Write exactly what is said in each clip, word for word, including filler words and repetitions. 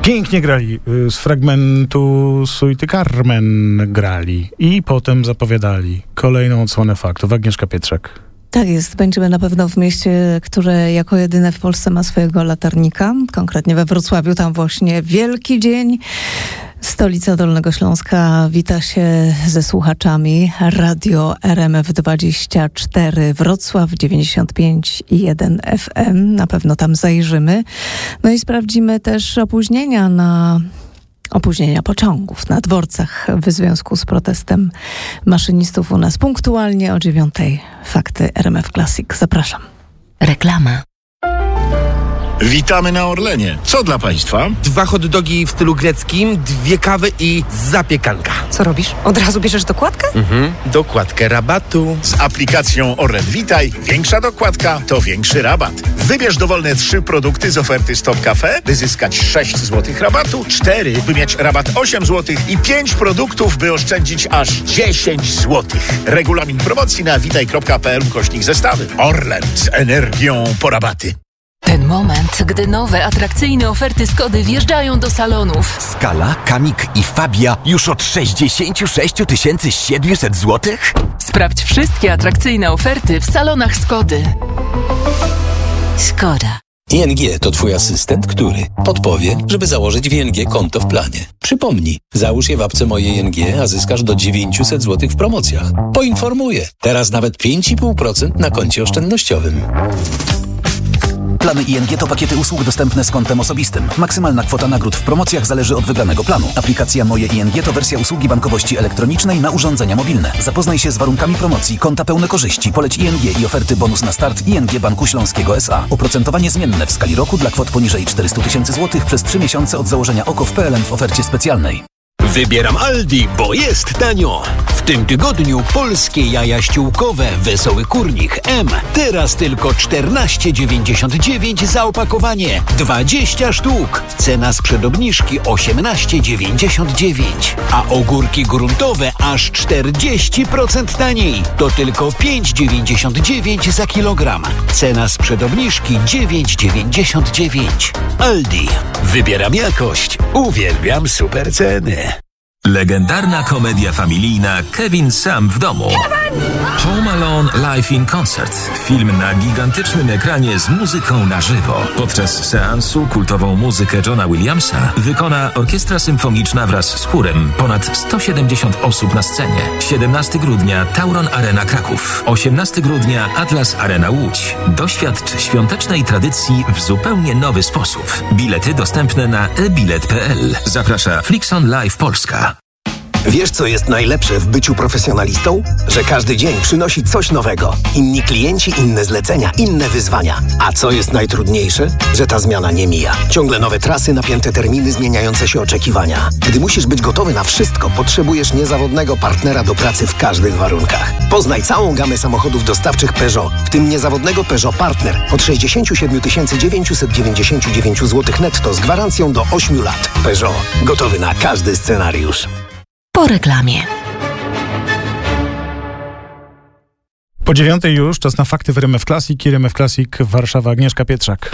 Pięknie grali. Z fragmentu Suity Carmen grali i potem zapowiadali kolejną odsłonę faktów. Agnieszka Pietrzak. Tak jest. Będziemy na pewno w mieście, które jako jedyne w Polsce ma swojego latarnika. Konkretnie we Wrocławiu. Tam właśnie wielki dzień. Stolica Dolnego Śląska wita się ze słuchaczami. Radio R M F dwadzieścia cztery Wrocław, dziewięćdziesiąt pięć i jeden F M. Na pewno tam zajrzymy. No i sprawdzimy też opóźnienia na... opóźnienia pociągów na dworcach w związku z protestem maszynistów u nas. Punktualnie o dziewiątej. Fakty R M F Classic. Zapraszam. Reklama. Witamy na Orlenie. Co dla Państwa? Dwa hot dogi w stylu greckim, dwie kawy i zapiekanka. Co robisz? Od razu bierzesz dokładkę? Mhm, dokładkę rabatu. Z aplikacją Orlen Witaj większa dokładka to większy rabat. Wybierz dowolne trzy produkty z oferty Stop Cafe, by zyskać sześć złotych rabatu, cztery, by mieć rabat osiem złotych i pięć produktów, by oszczędzić aż dziesięć złotych. Regulamin promocji na witaj kropka p l ukośnik zestawy. Orlen z energią po rabaty. Ten moment, gdy nowe, atrakcyjne oferty Skody wjeżdżają do salonów. Skala, Kamik i Fabia już od sześćdziesiąt sześć tysięcy siedemset złotych? Sprawdź wszystkie atrakcyjne oferty w salonach Skody. Skoda. I N G to Twój asystent, który podpowie, żeby założyć w I N G konto w planie. Przypomnij, załóż je w apce Moje I N G, a zyskasz do dziewięćset złotych w promocjach. Poinformuję, teraz nawet pięć i pół procent na koncie oszczędnościowym. Plany I N G to pakiety usług dostępne z kontem osobistym. Maksymalna kwota nagród w promocjach zależy od wybranego planu. Aplikacja Moje I N G to wersja usługi bankowości elektronicznej na urządzenia mobilne. Zapoznaj się z warunkami promocji, konta pełne korzyści, poleć I N G i oferty bonus na start I N G Banku Śląskiego S A. Oprocentowanie zmienne w skali roku dla kwot poniżej czterysta tysięcy złotych przez trzy miesiące od założenia O K O w P L N w ofercie specjalnej. Wybieram Aldi, bo jest tanio. W tym tygodniu polskie jaja ściółkowe Wesoły Kurnik M. Teraz tylko czternaście dziewięćdziesiąt dziewięć za opakowanie. dwadzieścia sztuk. Cena sprzed obniżki osiemnaście dziewięćdziesiąt dziewięć. A ogórki gruntowe aż czterdzieści procent taniej. To tylko pięć dziewięćdziesiąt dziewięć za kilogram. Cena sprzed obniżki dziewięć dziewięćdziesiąt dziewięć. Aldi. Wybieram jakość. Uwielbiam super ceny. Legendarna komedia familijna Kevin sam w domu. Home Alone Live in Concert. Film na gigantycznym ekranie z muzyką na żywo. Podczas seansu kultową muzykę Johna Williamsa wykona orkiestra symfoniczna wraz z chórem. Ponad sto siedemdziesiąt osób na scenie. siedemnastego grudnia Tauron Arena Kraków. osiemnastego grudnia Atlas Arena Łódź. Doświadcz świątecznej tradycji w zupełnie nowy sposób. Bilety dostępne na e bilet kropka p l. Zaprasza Flixon Live Polska. Wiesz, co jest najlepsze w byciu profesjonalistą? Że każdy dzień przynosi coś nowego. Inni klienci, inne zlecenia, inne wyzwania. A co jest najtrudniejsze? Że ta zmiana nie mija. Ciągle nowe trasy, napięte terminy, zmieniające się oczekiwania. Gdy musisz być gotowy na wszystko, potrzebujesz niezawodnego partnera do pracy w każdych warunkach. Poznaj całą gamę samochodów dostawczych Peugeot, w tym niezawodnego Peugeot Partner od sześćdziesiąt siedem tysięcy dziewięćset dziewięćdziesiąt dziewięć złotych netto z gwarancją do ośmiu lat. Peugeot. Gotowy na każdy scenariusz. Po reklamie. Po dziewiątej już, czas na fakty w R M F Classic. R M F Classic Warszawa, Agnieszka Pietrzak.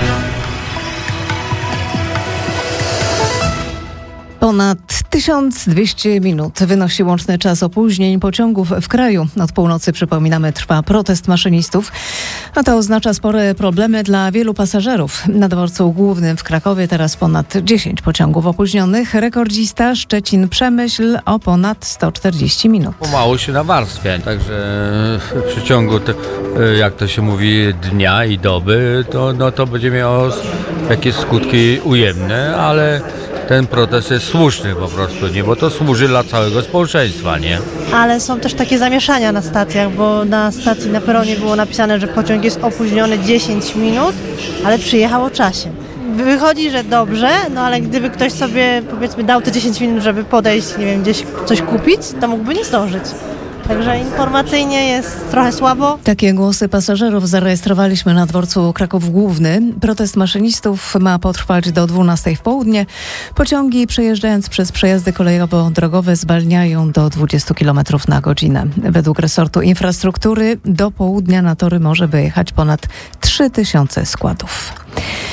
Ponad tysiąc dwieście minut wynosi łączny czas opóźnień pociągów w kraju. Od północy, przypominamy, trwa protest maszynistów, a to oznacza spore problemy dla wielu pasażerów. Na dworcu głównym w Krakowie teraz ponad dziesięć pociągów opóźnionych. Rekordzista Szczecin-Przemyśl o ponad sto czterdzieści minut. Pomału się nawarstwia, także w przeciągu, te, jak to się mówi, dnia i doby, to, no, to będzie miało jakieś skutki ujemne, ale ten protest jest słuszny po prostu, nie? Bo to służy dla całego społeczeństwa, nie? Ale są też takie zamieszania na stacjach, bo na stacji na peronie było napisane, że pociąg jest opóźniony dziesięć minut, ale przyjechał o czasie. Wychodzi, że dobrze, no ale gdyby ktoś sobie, powiedzmy, dał te dziesięć minut, żeby podejść, nie wiem, gdzieś coś kupić, to mógłby nie zdążyć. Także informacyjnie jest trochę słabo. Takie głosy pasażerów zarejestrowaliśmy na dworcu Kraków Główny. Protest maszynistów ma potrwać do dwunastej w południe. Pociągi przejeżdżając przez przejazdy kolejowo-drogowe zwalniają do dwadzieścia kilometrów na godzinę. Według resortu infrastruktury do południa na tory może wyjechać ponad trzy tysiące składów.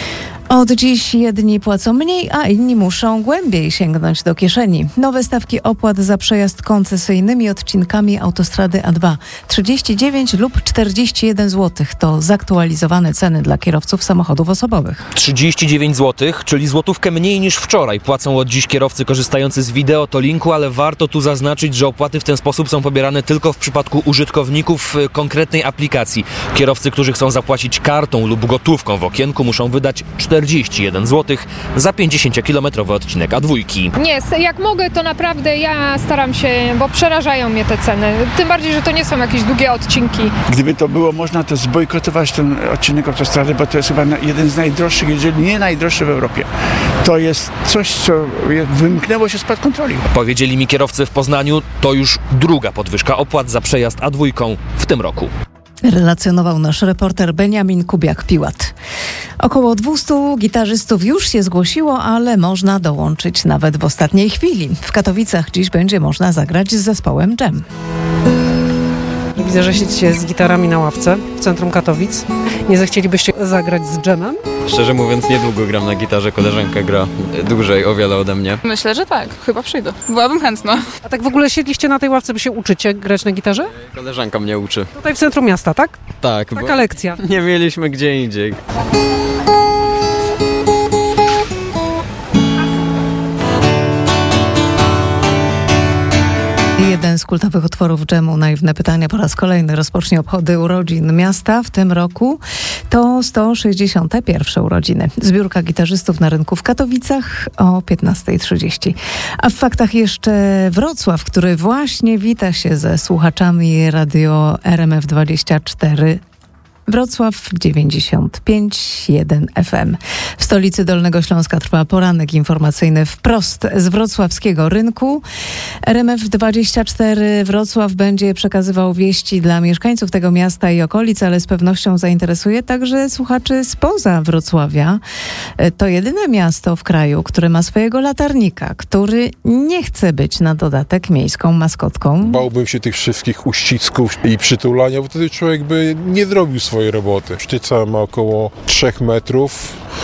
Od dziś jedni płacą mniej, a inni muszą głębiej sięgnąć do kieszeni. Nowe stawki opłat za przejazd koncesyjnymi odcinkami autostrady A dwa. trzydzieści dziewięć lub czterdzieści jeden złotych to zaktualizowane ceny dla kierowców samochodów osobowych. trzydzieści dziewięć złotych, czyli złotówkę mniej niż wczoraj, płacą od dziś kierowcy korzystający z Videotolinku, ale warto tu zaznaczyć, że opłaty w ten sposób są pobierane tylko w przypadku użytkowników konkretnej aplikacji. Kierowcy, którzy chcą zapłacić kartą lub gotówką w okienku, muszą wydać czterdzieści jeden złotych za pięćdziesięciokilometrowy odcinek A dwa. Nie, jak mogę, to naprawdę ja staram się, bo przerażają mnie te ceny. Tym bardziej, że to nie są jakieś długie odcinki. Gdyby to było można, to zbojkotować ten odcinek autostrady, bo to jest chyba jeden z najdroższych, jeżeli nie najdroższy w Europie. To jest coś, co wymknęło się spod kontroli. Powiedzieli mi kierowcy w Poznaniu, to już druga podwyżka opłat za przejazd A dwa w tym roku. Relacjonował nasz reporter Beniamin Kubiak-Piłat. Około dwieście gitarzystów już się zgłosiło, ale można dołączyć nawet w ostatniej chwili. W Katowicach dziś będzie można zagrać z zespołem Dżem. Widzę, że siedzicie z gitarami na ławce w centrum Katowic. Nie zechcielibyście zagrać z Dżemem? Szczerze mówiąc, niedługo gram na gitarze. Koleżanka gra dłużej o wiele ode mnie. Myślę, że tak. Chyba przyjdę. Byłabym chętna. A tak w ogóle siedliście na tej ławce, by się uczycie grać na gitarze? Koleżanka mnie uczy. Tutaj w centrum miasta, tak? Tak. Taka bo lekcja. Nie mieliśmy gdzie indziej. Jeden z kultowych utworów Dżemu, Naiwne pytania, po raz kolejny rozpocznie obchody urodzin miasta. W tym roku to sto sześćdziesiąte pierwsze urodziny. Zbiórka gitarzystów na rynku w Katowicach o piętnasta trzydzieści. A w faktach jeszcze Wrocław, który właśnie wita się ze słuchaczami radio R M F dwadzieścia cztery. Wrocław dziewięćdziesiąt pięć jeden F M. W stolicy Dolnego Śląska trwa poranek informacyjny wprost z wrocławskiego rynku. R M F dwadzieścia cztery Wrocław będzie przekazywał wieści dla mieszkańców tego miasta i okolic, ale z pewnością zainteresuje także słuchaczy spoza Wrocławia. To jedyne miasto w kraju, które ma swojego latarnika, który nie chce być na dodatek miejską maskotką. Bałbym się tych wszystkich uścisków i przytulania, bo wtedy człowiek by nie zrobił swojej roboty. Sztyca ma około trzech metrów.